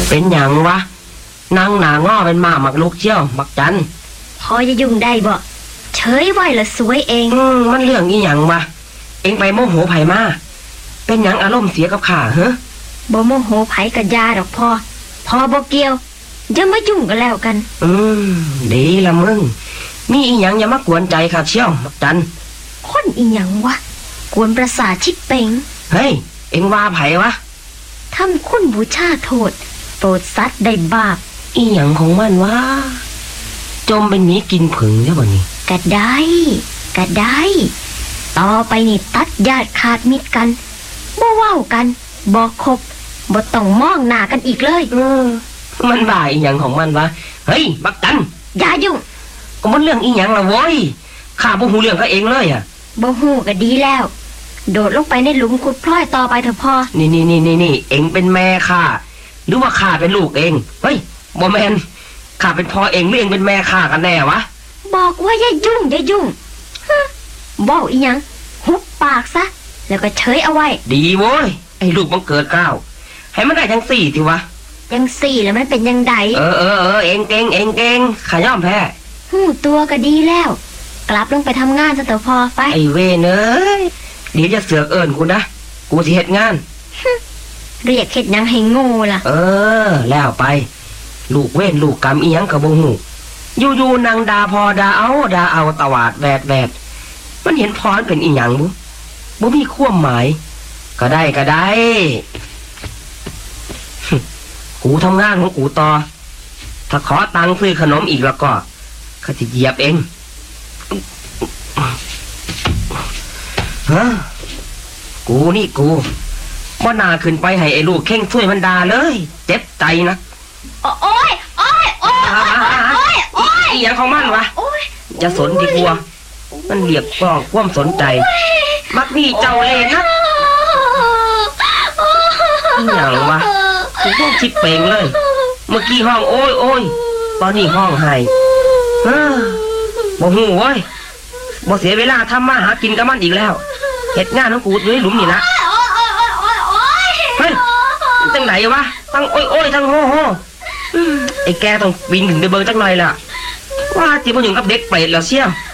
เป็นหยังวะนางหนาง้อเป็นหมาหมักลูกเชี่ยวหมักจันพอจะยุ่งได้บ่เฉยไว้ละสวยเองมันเรื่องอีหยังวะเองไปโมโหไผมาเป็นหยังอารมณ์เสียกับข้าเหรอบ่โมโหไผกับยาดอกพอบ่เกี่ยวอย่ามายุ่งกันแล้วกันดีละมึงมีอีหยังอย่ามากวนใจข้าเชี่ยวหมักจันคนอีหยังวะกวนประสาทชิบเป่งเฮ้ยเอ็งว่าไผวะทำคุณบูชาโทษโปรดสัตว์ได้บาปอีหยังของมันวะจมเป็นหมีกินผึ่งเนี่ยบ่นี่ก็ได้ต่อไปนี่ตัดญาติขาดมิตรกันบ่เว้ากันบ่คบบ่ต้องมองหน้ากันอีกเลยมันบ่ายอีหยังของมันวะเฮ้ยบักจันอย่ายุ่งก็มันเรื่องอีหยังล่ะโว้ยข้าบ่ฮู้เรื่องเขาเองเลยอ่ะบ่ฮู้ก็ดีแล้วโดดลงไปในหลุมขุดพลอยต่อไปเถอะพ่อนี่เอ็งเป็นแม่ข้าหรือว่าข้าเป็นลูกเองเฮ้ยบ่แม่นข้าเป็นพ่อเองหรือเองเป็นแม่ข้ากันแน่วะบอกว่าอย่ายุ่งบอกอีหยังหุบปากซะแล้วก็เฉยเอาไว้ดีโว้ยไอ้ลูกบังเกิดเกล้าให้มันได้จังสี่สิวะจังสี่แล้วมันเป็นยังไงเองเก่งข้ายอมแพ้หูตัวก็ดีแล้วกลับลงไปทำงานซะเถอะพ่อไปไอ้เว้ยเนยเดี๋ยวจะเสือกเอิญกูนะกูสิเฮ็ดงานเรียกเฮ็ดยังให้โง่ล่ะแล้วไปลูกเว้นลูกกรรมอีหยังกับบ่ฮู้อยู่นางดาพอดาเอาตวาดแวดมันเห็นพรเป็นอีหยังบ่มีความหมายก็ได้กูทำงานของกูต่อถ้าขอตังค์ซื้อขนมอีกแล้วก็ข้าจะเหยียบเองกูบ่น่าขึ้นไปให้ไอ้ลูกเข่งช่วยมันด่าเลยเจ็บใจนะโอ้ยอีหยังของมันวะอย่าสนดีกว่ามันเรียกร้องความสนใจมักนี่เจ้าเลนะอีหยังวะกูต้องชิดเป่งเลยเมื่อกี้ห้องโอ้ยตอนนี้ห้องไห้บ่ฮู้เว้ยบ่เสียเวลาทำมาหากินกับมันอีกแล้วเฮ็ดงานของกูอยู่ในหลุมนี่ละเฮ้ยจังไหนวะทั้งโอ้ยทั้งโหไอ้แกต้องปีนขึ้นไปเบิ่งจักหน่อยล่ะว่าสิบ่อยู่กับเด็กเปรตแล้วเสี่ยว